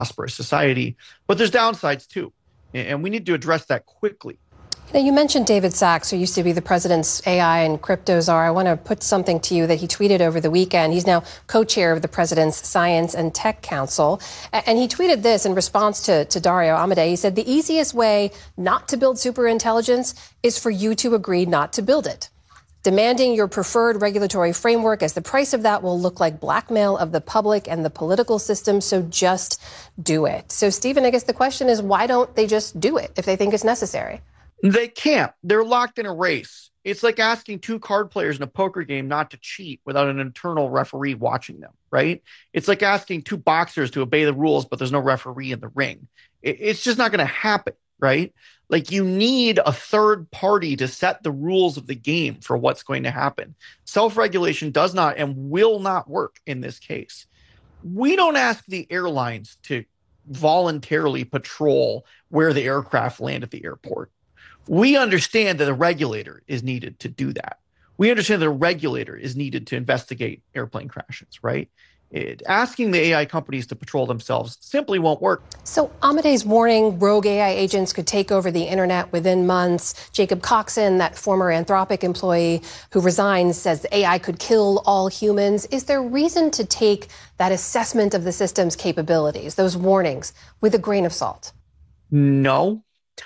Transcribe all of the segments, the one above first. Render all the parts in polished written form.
prosperous society. But there's downsides too, and we need to address that quickly. Now, you mentioned David Sacks, who used to be the president's AI and crypto czar. I want to put something to you that he tweeted over the weekend. He's now co-chair of the president's Science and Tech Council. And he tweeted this in response to Dario Amodei. He said, the easiest way not to build superintelligence is for you to agree not to build it. Demanding your preferred regulatory framework, as the price of that will look like blackmail of the public and the political system. So just do it. So, Stephen, I guess the question is, why don't they just do it if they think it's necessary? They can't. They're locked in a race. It's like asking two card players in a poker game not to cheat without an internal referee watching them, right? It's like asking two boxers to obey the rules, but there's no referee in the ring. It's just not going to happen, right? Like, you need a third party to set the rules of the game for what's going to happen. Self-regulation does not and will not work in this case. We don't ask the airlines to voluntarily patrol where the aircraft land at the airport. We understand that a regulator is needed to do that. We understand that a regulator is needed to investigate airplane crashes, right? Asking the AI companies to patrol themselves simply won't work. So Amodei's warning rogue AI agents could take over the internet within months. Jacob Coxon, that former Anthropic employee who resigned, says the AI could kill all humans. Is there reason to take that assessment of the system's capabilities, those warnings, with a grain of salt? No.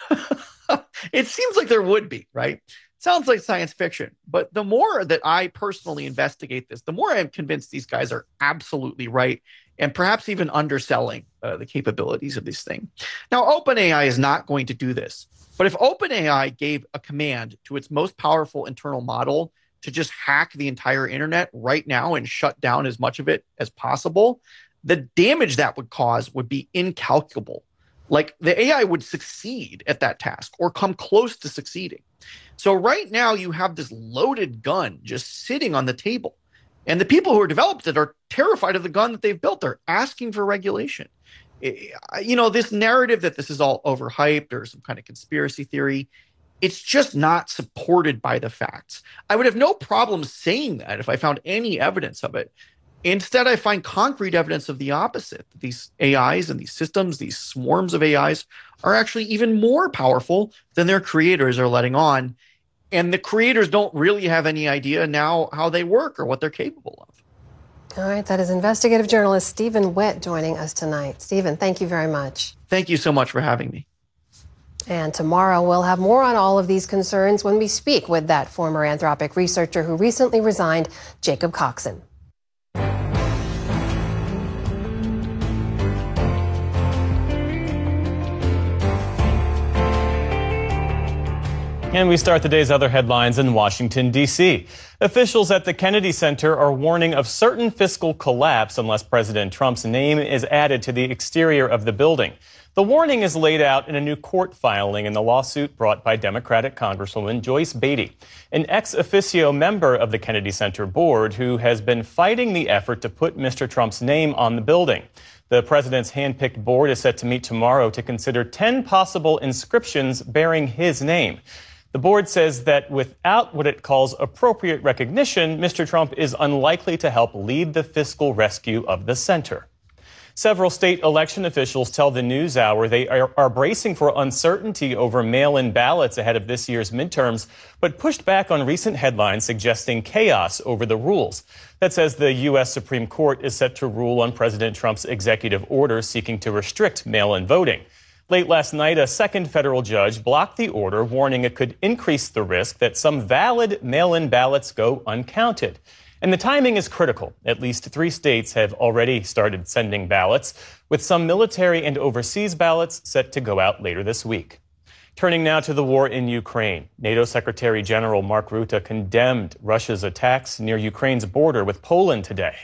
It seems like there would be, right? Sounds like science fiction. But the more that I personally investigate this, the more I'm convinced these guys are absolutely right and perhaps even underselling the capabilities of this thing. Now, OpenAI is not going to do this. But if OpenAI gave a command to its most powerful internal model to just hack the entire internet right now and shut down as much of it as possible, the damage that would cause would be incalculable. Like, the AI would succeed at that task or come close to succeeding. So right now you have this loaded gun just sitting on the table. And the people who are developed it are terrified of the gun that they've built. They're asking for regulation. You know, this narrative that this is all overhyped or some kind of conspiracy theory, it's just not supported by the facts. I would have no problem saying that if I found any evidence of it. Instead, I find concrete evidence of the opposite. These AIs and these systems, these swarms of AIs, are actually even more powerful than their creators are letting on. And the creators don't really have any idea now how they work or what they're capable of. All right, that is investigative journalist Stephen Witt joining us tonight. Stephen, thank you very much. Thank you so much for having me. And tomorrow we'll have more on all of these concerns when we speak with that former Anthropic researcher who recently resigned, Jacob Coxon. And we start the day's other headlines in Washington, D.C. Officials at the Kennedy Center are warning of certain fiscal collapse unless President Trump's name is added to the exterior of the building. The warning is laid out in a new court filing in the lawsuit brought by Democratic Congresswoman Joyce Beatty, an ex officio member of the Kennedy Center board who has been fighting the effort to put Mr. Trump's name on the building. The president's handpicked board is set to meet tomorrow to consider 10 possible inscriptions bearing his name. The board says that without what it calls appropriate recognition, Mr. Trump is unlikely to help lead the fiscal rescue of the center. Several state election officials tell the NewsHour they are bracing for uncertainty over mail-in ballots ahead of this year's midterms, but pushed back on recent headlines suggesting chaos over the rules. That says the U.S. Supreme Court is set to rule on President Trump's executive order seeking to restrict mail-in voting. Late last night, a second federal judge blocked the order, warning it could increase the risk that some valid mail-in ballots go uncounted. And the timing is critical. At least 3 states have already started sending ballots, with some military and overseas ballots set to go out later this week. Turning now to the war in Ukraine. NATO Secretary General Mark Rutte condemned Russia's attacks near Ukraine's border with Poland today.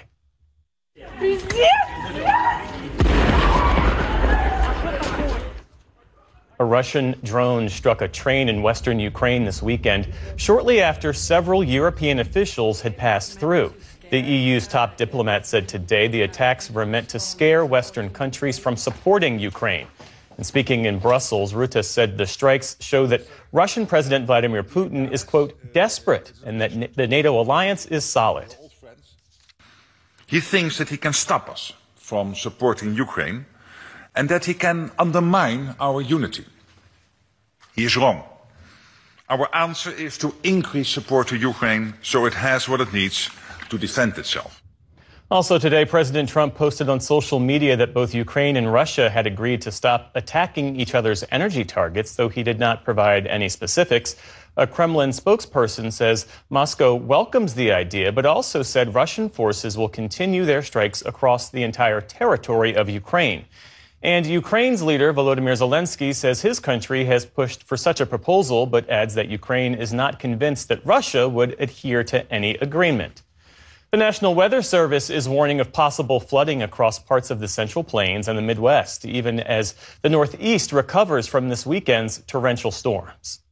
A Russian drone struck a train in western Ukraine this weekend, shortly after several European officials had passed through. The EU's top diplomat said today the attacks were meant to scare Western countries from supporting Ukraine. And speaking in Brussels, Rutte said the strikes show that Russian President Vladimir Putin is, quote, desperate, and that the NATO alliance is solid. He thinks that he can stop us from supporting Ukraine. and that he can undermine our unity. He is wrong. Our answer is to increase support to Ukraine so it has what it needs to defend itself. Also today, President Trump posted on social media that both Ukraine and Russia had agreed to stop attacking each other's energy targets, though he did not provide any specifics. A Kremlin spokesperson says Moscow welcomes the idea, but also said Russian forces will continue their strikes across the entire territory of Ukraine. And Ukraine's leader, Volodymyr Zelensky, says his country has pushed for such a proposal, but adds that Ukraine is not convinced that Russia would adhere to any agreement. The National Weather Service is warning of possible flooding across parts of the Central Plains and the Midwest, even as the Northeast recovers from this weekend's torrential storms.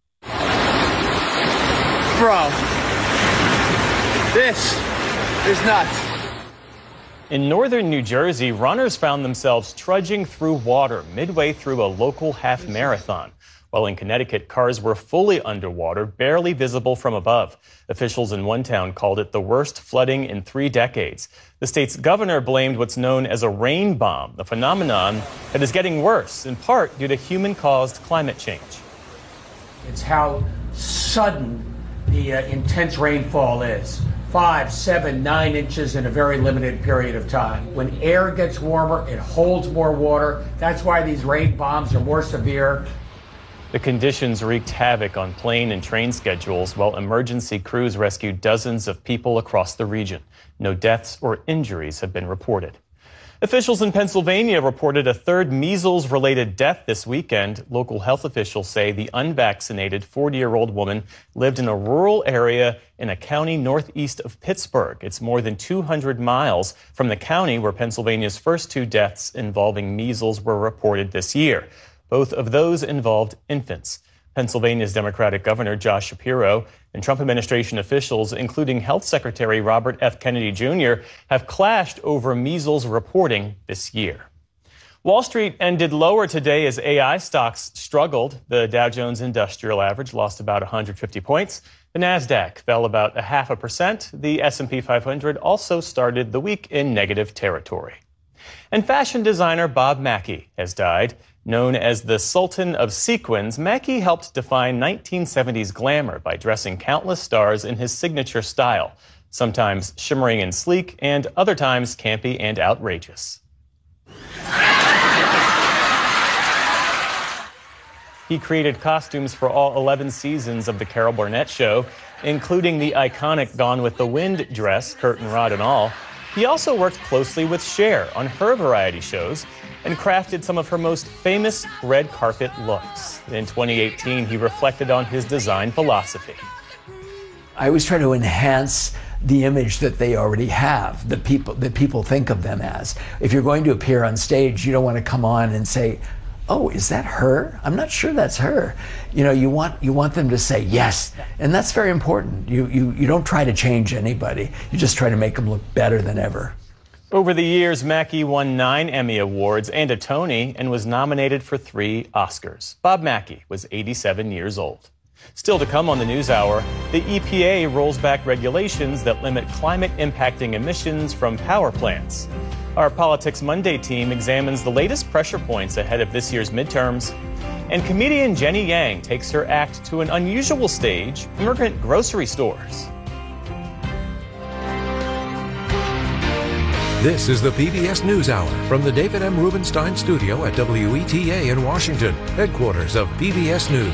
Bro, this is nuts. In northern New Jersey, runners found themselves trudging through water midway through a local half marathon. While in Connecticut, cars were fully underwater, barely visible from above. Officials in one town called it the worst flooding in 3 decades. The state's governor blamed what's known as a rain bomb, a phenomenon that is getting worse, in part due to human-caused climate change. It's how sudden the intense rainfall is. 5, 7, 9 inches in a very limited period of time. When air gets warmer, it holds more water. That's why these rain bombs are more severe. The conditions wreaked havoc on plane and train schedules while emergency crews rescued dozens of people across the region. No deaths or injuries have been reported. Officials in Pennsylvania reported a third measles-related death this weekend. Local health officials say the unvaccinated 40-year-old woman lived in a rural area in a county northeast of Pittsburgh. It's more than 200 miles from the county where Pennsylvania's first 2 deaths involving measles were reported this year. Both of those involved infants. Pennsylvania's Democratic Governor Josh Shapiro and Trump administration officials, including Health Secretary Robert F. Kennedy Jr., have clashed over measles reporting this year. Wall Street ended lower today as AI stocks struggled. The Dow Jones Industrial Average lost about 150 points. The Nasdaq fell about 0.5%. The S&P 500 also started the week in negative territory. And fashion designer Bob Mackie has died. Known as the Sultan of Sequins, Mackie helped define 1970s glamour by dressing countless stars in his signature style, sometimes shimmering and sleek, and other times campy and outrageous. He created costumes for all 11 seasons of The Carol Burnett Show, including the iconic Gone with the Wind dress, curtain rod and all. He also worked closely with Cher on her variety shows and crafted some of her most famous red carpet looks. In 2018, he reflected on his design philosophy. I always try to enhance the image that they already have, that people think of them as. If you're going to appear on stage, you don't want to come on and say, "Oh, is that her? I'm not sure that's her." You know, you want them to say yes, and that's very important. You don't try to change anybody. You just try to make them look better than ever. Over the years, Mackie won 9 Emmy Awards and a Tony and was nominated for 3 Oscars. Bob Mackie was 87 years old. Still to come on the NewsHour, the EPA rolls back regulations that limit climate-impacting emissions from power plants. Our Politics Monday team examines the latest pressure points ahead of this year's midterms. And comedian Jenny Yang takes her act to an unusual stage, immigrant grocery stores. This is the PBS NewsHour from the David M. Rubenstein studio at WETA in Washington, headquarters of PBS News.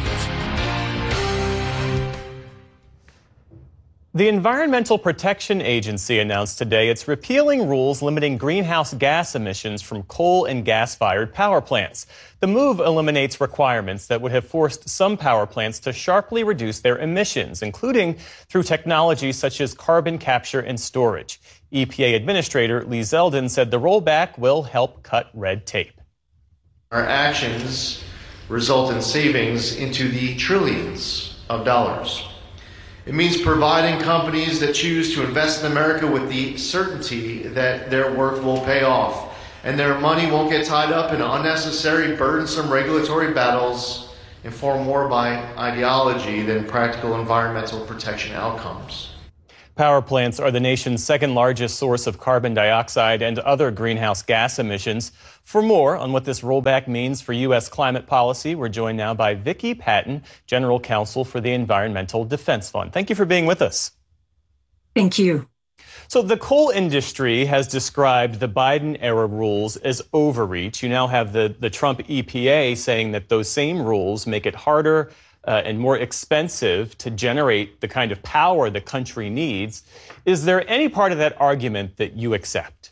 The Environmental Protection Agency announced today it's repealing rules limiting greenhouse gas emissions from coal and gas-fired power plants. The move eliminates requirements that would have forced some power plants to sharply reduce their emissions, including through technologies such as carbon capture and storage. EPA Administrator Lee Zeldin said the rollback will help cut red tape. Our actions result in savings into the trillions of dollars. It means providing companies that choose to invest in America with the certainty that their work will pay off and their money won't get tied up in unnecessary, burdensome regulatory battles informed more by ideology than practical environmental protection outcomes. Power plants are the nation's second largest source of carbon dioxide and other greenhouse gas emissions. For more on what this rollback means for U.S. climate policy, we're joined now by Vicki Patton, General Counsel for the Environmental Defense Fund. Thank you for being with us. Thank you. So the coal industry has described the Biden-era rules as overreach. You now have the Trump EPA saying that those same rules make it harder and more expensive to generate the kind of power the country needs. Is there any part of that argument that you accept?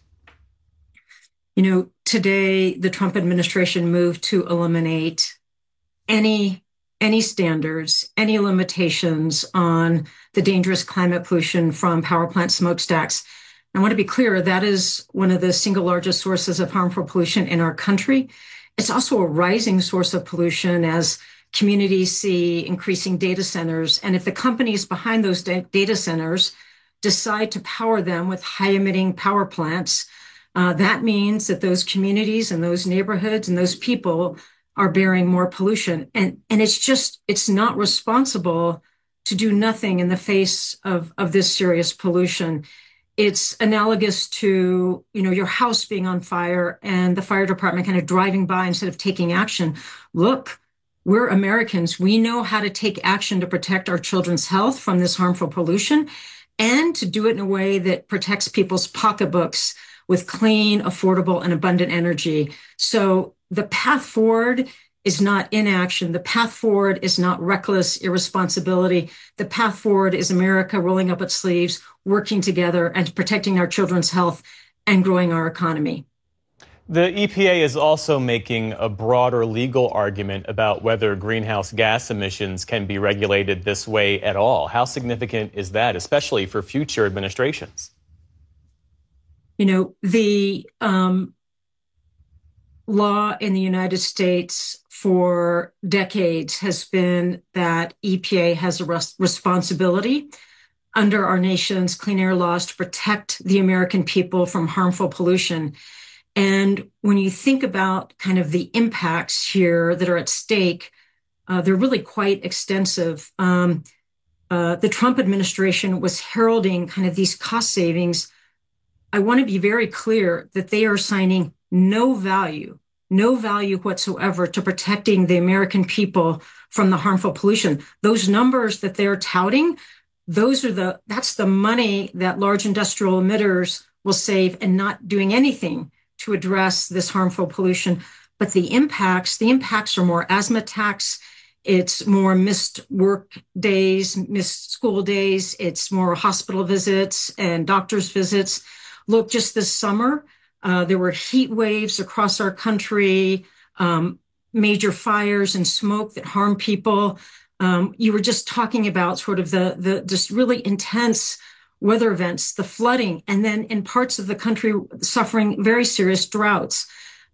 You know, today the Trump administration moved to eliminate any standards, any limitations on the dangerous climate pollution from power plant smokestacks. I want to be clear, that is one of the single largest sources of harmful pollution in our country. It's also a rising source of pollution as communities see increasing data centers. And if the companies behind those data centers decide to power them with high-emitting power plants, that means that those communities and those neighborhoods and those people are bearing more pollution. And it's not responsible to do nothing in the face of this serious pollution. It's analogous to, your house being on fire and the fire department kind of driving by instead of taking action. Look, we're Americans. We know how to take action to protect our children's health from this harmful pollution and to do it in a way that protects people's pocketbooks with clean, affordable, and abundant energy. So the path forward is not inaction. The path forward is not reckless irresponsibility. The path forward is America rolling up its sleeves, working together, and protecting our children's health and growing our economy. The EPA is also making a broader legal argument about whether greenhouse gas emissions can be regulated this way at all. How significant is that, especially for future administrations? The law in the United States for decades has been that EPA has a responsibility under our nation's clean air laws to protect the American people from harmful pollution. And when you think about kind of the impacts here that are at stake, they're really quite extensive. The Trump administration was heralding kind of these cost savings. I want to be very clear that they are assigning no value whatsoever to protecting the American people from the harmful pollution. Those numbers that they're touting, that's the money that large industrial emitters will save and not doing anything to address this harmful pollution. But the impacts are more asthma attacks. It's more missed work days, missed school days. It's more hospital visits and doctor's visits. Look, just this summer, there were heat waves across our country, major fires and smoke that harm people. You were just talking about sort of the just really intense weather events, the flooding, and then in parts of the country suffering very serious droughts.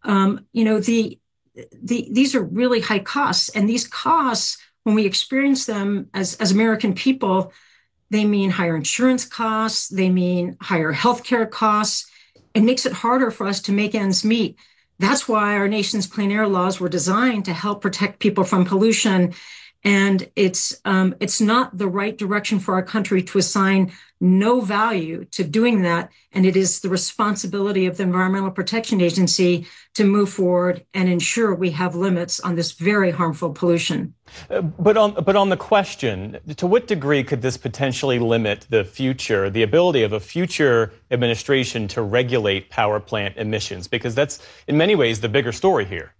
These are really high costs, and these costs, when we experience them as American people, they mean higher insurance costs, they mean higher healthcare costs. It makes it harder for us to make ends meet. That's why our nation's clean air laws were designed to help protect people from pollution. And it's not the right direction for our country to assign no value to doing that. And it is the responsibility of the Environmental Protection Agency to move forward and ensure we have limits on this very harmful pollution. But on the question, to what degree could this potentially limit the ability of a future administration to regulate power plant emissions? Because that's in many ways the bigger story here.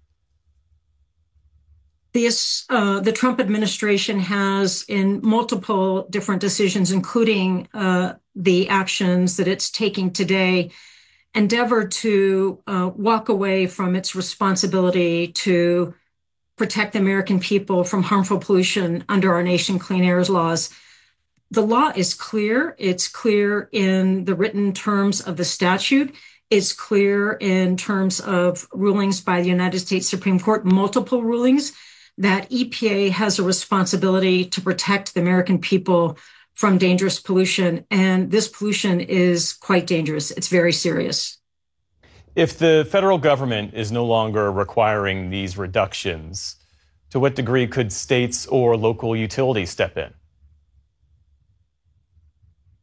The Trump administration has, in multiple different decisions, including the actions that it's taking today, endeavored to walk away from its responsibility to protect the American people from harmful pollution under our nation's clean air laws. The law is clear. It's clear in the written terms of the statute. It's clear in terms of rulings by the United States Supreme Court, multiple rulings, that EPA has a responsibility to protect the American people from dangerous pollution. And this pollution is quite dangerous. It's very serious. If the federal government is no longer requiring these reductions, to what degree could states or local utilities step in?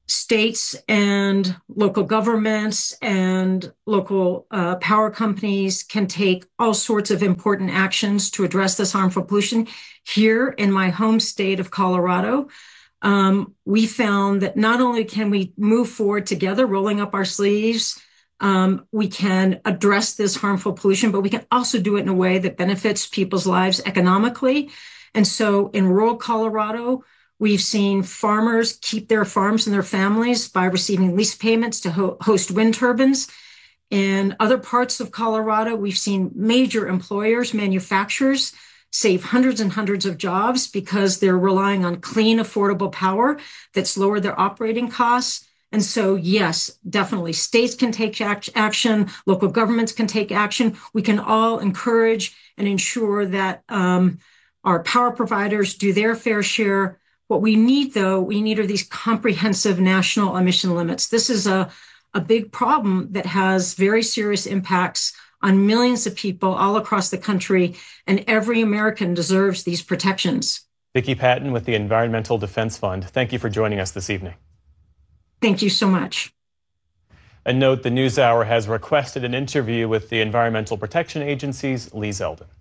states and local governments and local power companies can take all sorts of important actions to address this harmful pollution. Here in my home state of Colorado, we found that not only can we move forward together, rolling up our sleeves, we can address this harmful pollution, but we can also do it in a way that benefits people's lives economically. And so in rural Colorado, we've seen farmers keep their farms and their families by receiving lease payments to host wind turbines. In other parts of Colorado, we've seen major employers, manufacturers, save hundreds and hundreds of jobs because they're relying on clean, affordable power that's lowered their operating costs. And so, yes, definitely, states can take action, local governments can take action. We can all encourage and ensure that our power providers do their fair share. What we need, though, are these comprehensive national emission limits. This is a big problem that has very serious impacts on millions of people all across the country, and every American deserves these protections. Vicki Patton with the Environmental Defense Fund. Thank you for joining us this evening. Thank you so much. A note, the NewsHour has requested an interview with the Environmental Protection Agency's Lee Zeldin.